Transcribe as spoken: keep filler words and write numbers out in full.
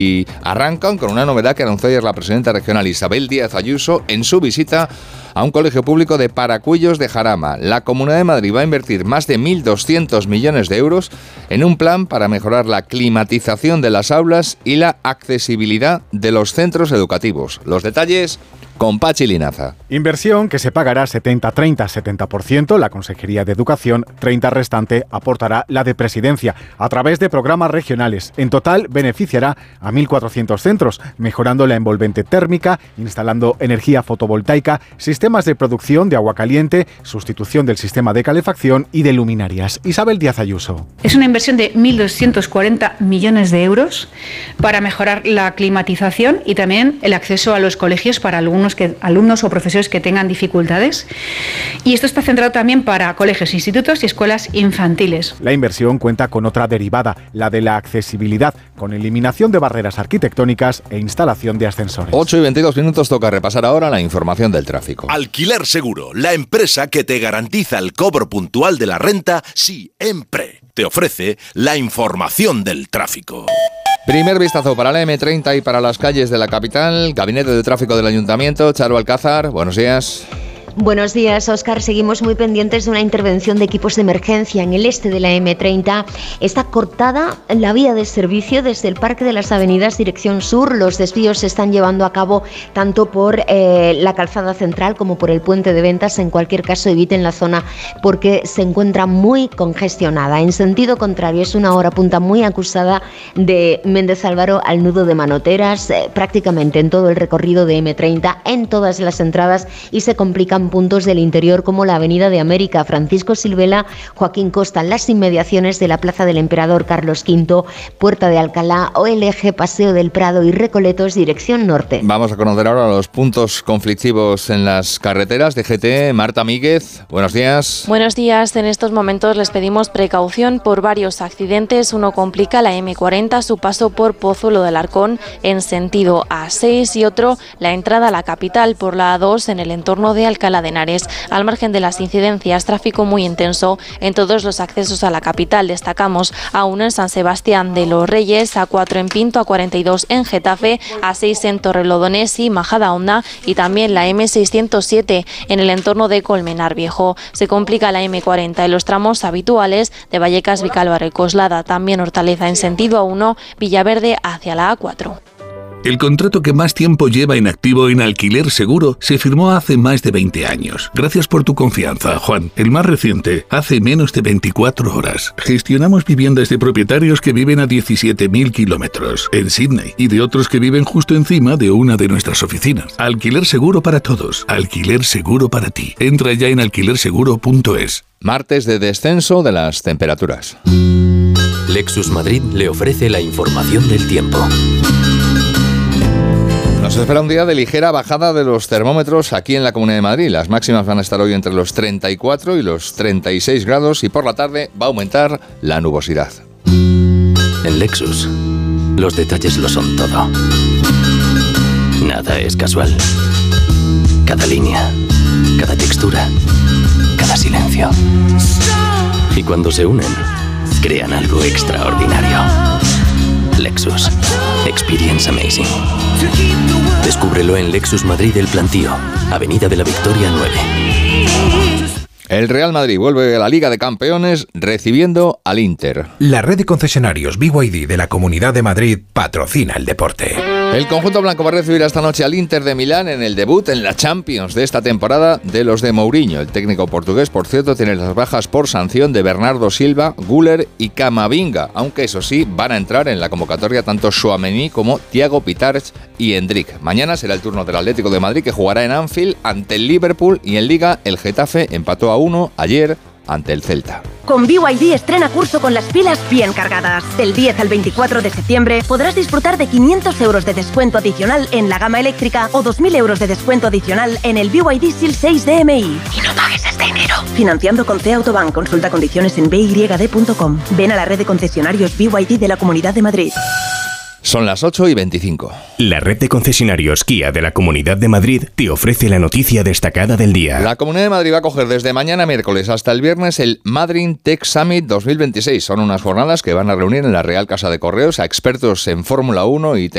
Y arrancan con una novedad que anunció ayer la presidenta regional Isabel Díaz Ayuso en su visita a un colegio público de Paracuellos de Jarama. La Comunidad de Madrid va a invertir más de mil doscientos millones de euros en un plan para mejorar la climatización de las aulas y la accesibilidad de los centros educativos. Los detalles con Pachi Linaza. Inversión que se pagará setenta treinta, setenta por ciento la Consejería de Educación, treinta por ciento restante aportará la de Presidencia a través de programas regionales. En total beneficiará a mil cuatrocientos centros, mejorando la envolvente térmica, instalando energía fotovoltaica, sistemas de producción de agua caliente, sustitución del sistema de calefacción y de luminarias. Isabel Díaz Ayuso. Es una inversión de mil doscientos cuarenta millones de euros para mejorar la climatización y también el acceso a los colegios para algunos que, alumnos o profesores que tengan dificultades. Y esto está centrado también para colegios, institutos y escuelas infantiles. La inversión cuenta con otra derivada, la de la accesibilidad, con eliminación de barreras arquitectónicas e instalación de ascensores. ocho y veintidós minutos, toca repasar ahora la información del tráfico. Alquiler Seguro, la empresa que te garantiza el cobro puntual de la renta siempre. Te ofrece la información del tráfico. Primer vistazo para la eme treinta y para las calles de la capital. Gabinete de Tráfico del Ayuntamiento, Charo Alcázar, buenos días. Buenos días, Óscar. Seguimos muy pendientes de una intervención de equipos de emergencia en el este de la eme treinta. Está cortada la vía de servicio desde el Parque de las Avenidas dirección sur. Los desvíos se están llevando a cabo tanto por eh, la calzada central como por el puente de Ventas. En cualquier caso, eviten la zona porque se encuentra muy congestionada. En sentido contrario, es una hora punta muy acusada de Méndez Álvaro al nudo de Manoteras, eh, prácticamente en todo el recorrido de eme treinta, en todas las entradas, y se complican puntos del interior como la Avenida de América, Francisco Silvela, Joaquín Costa, las inmediaciones de la Plaza del Emperador Carlos quinto, Puerta de Alcalá, O L G, Paseo del Prado y Recoletos, dirección norte. Vamos a conocer ahora los puntos conflictivos en las carreteras. D G T, Marta Míguez, buenos días. Buenos días. En estos momentos les pedimos precaución por varios accidentes. Uno complica la eme cuarenta, su paso por Pozuelo del Arcón en sentido A seis, y otro la entrada a la capital por la A dos en el entorno de Alcalá de Henares. Al margen de las incidencias, tráfico muy intenso en todos los accesos a la capital. Destacamos a uno en San Sebastián de los Reyes, A cuatro en Pinto, A cuarenta y dos en Getafe, A seis en Torrelodones y Majadahonda, y también la eme seiscientos siete en el entorno de Colmenar Viejo. Se complica la eme cuarenta en los tramos habituales de Vallecas, Vicálvaro y Coslada, también Hortaleza en sentido A uno, Villaverde hacia la A cuatro. El contrato que más tiempo lleva en activo en Alquiler Seguro se firmó hace más de veinte años. Gracias por tu confianza, Juan. El más reciente, hace menos de veinticuatro horas. Gestionamos viviendas de propietarios que viven a diecisiete mil kilómetros en Sydney y de otros que viven justo encima de una de nuestras oficinas. Alquiler Seguro para todos. Alquiler Seguro para ti. Entra ya en alquiler seguro punto es. Martes de descenso de las temperaturas. Lexus Madrid le ofrece la información del tiempo. Nos espera un día de ligera bajada de los termómetros aquí en la Comunidad de Madrid. Las máximas van a estar hoy entre los treinta y cuatro y los treinta y seis grados, y por la tarde va a aumentar la nubosidad. En Lexus, los detalles lo son todo. Nada es casual. Cada línea, cada textura, cada silencio. Y cuando se unen, crean algo extraordinario. Lexus. Experience amazing. Descúbrelo en Lexus Madrid El Plantío, Avenida de la Victoria nueve. El Real Madrid vuelve a la Liga de Campeones recibiendo al Inter. La red de concesionarios B Y D de la Comunidad de Madrid patrocina el deporte. El conjunto blanco va a recibir esta noche al Inter de Milán en el debut en la Champions de esta temporada de los de Mourinho. El técnico portugués, por cierto, tiene las bajas por sanción de Bernardo Silva, Güler y Camavinga, aunque eso sí, van a entrar en la convocatoria tanto Tchouaméni como Thiago Pitarch y Endrick. Mañana será el turno del Atlético de Madrid, que jugará en Anfield ante el Liverpool, y en Liga el Getafe empató a uno ayer ante el Celta. Con B Y D estrena curso con las pilas bien cargadas. Del diez al veinticuatro de septiembre podrás disfrutar de quinientos euros de descuento adicional en la gama eléctrica o dos mil euros de descuento adicional en el B Y D S I L seis D M I. Y no pagues hasta enero. Financiando con C Autobank. Consulta condiciones en b y d punto com. Ven a la red de concesionarios B Y D de la Comunidad de Madrid. Son las ocho y veinticinco. La red de concesionarios Kia de la Comunidad de Madrid te ofrece la noticia destacada del día. La Comunidad de Madrid va a coger desde mañana miércoles hasta el viernes el Madrid Tech Summit dos mil veintiséis. Son unas jornadas que van a reunir en la Real Casa de Correos a expertos en Fórmula uno y